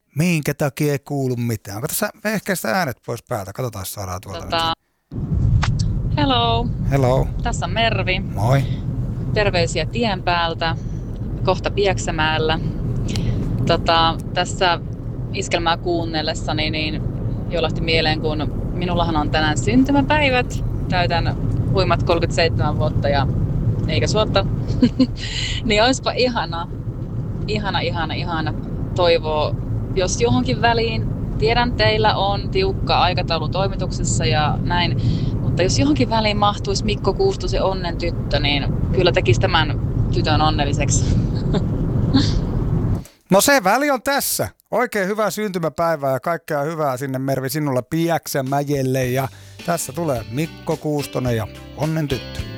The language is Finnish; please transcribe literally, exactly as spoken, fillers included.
Minkä takia ei kuulu mitään? Onko tässä ehkä sitä äänet pois päältä? Katsotaan, jos saadaan tuolta. Tota, hello. Hello. Tässä on Mervi. Moi. Terveisiä tien päältä. Kohta Pieksämäellä. Tota, tässä iskelmää kuunnellessani niin jolahti mieleen, kun minullahan on tänään syntymäpäivät. Täytän huimat kolmekymmentäseitsemän vuotta ja eikä suotta. Niin olisipa ihana, ihana, ihana, ihana toivoa, jos johonkin väliin, tiedän teillä on tiukka aikataulu toimituksessa ja näin, mutta jos johonkin väliin mahtuisi Mikko Kuustosen onnen tyttö, niin kyllä tekisi tämän tytön onnelliseksi. No se väli on tässä. Oikein hyvää syntymäpäivää ja kaikkea hyvää sinne Mervi sinulla Pieksämäelle. Ja tässä tulee Mikko Kuustonen ja onnen tyttö.